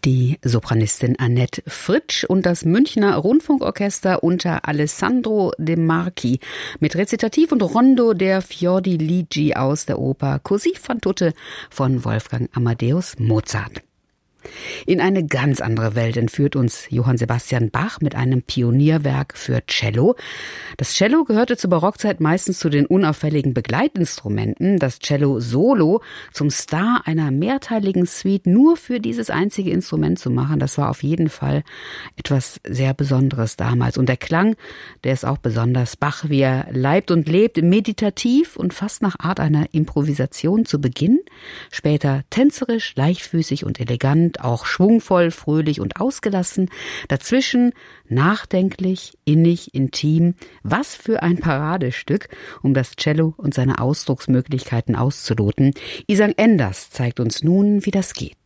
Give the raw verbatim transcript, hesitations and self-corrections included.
Die Sopranistin Annette Fritsch und das Münchner Rundfunkorchester unter Alessandro De Marchi mit Rezitativ und Rondo der Fiordiligi aus der Oper Così fan tutte von Wolfgang Amadeus Mozart. In eine ganz andere Welt entführt uns Johann Sebastian Bach mit einem Pionierwerk für Cello. Das Cello gehörte zur Barockzeit meistens zu den unauffälligen Begleitinstrumenten. Das Cello Solo zum Star einer mehrteiligen Suite nur für dieses einzige Instrument zu machen, das war auf jeden Fall etwas sehr Besonderes damals. Und der Klang, der ist auch besonders. Bach, wie er leibt und lebt, meditativ und fast nach Art einer Improvisation zu Beginn, später tänzerisch, leichtfüßig und elegant, auch schwungvoll, fröhlich und ausgelassen. Dazwischen nachdenklich, innig, intim. Was für ein Paradestück, um das Cello und seine Ausdrucksmöglichkeiten auszuloten. Isang Enders zeigt uns nun, wie das geht.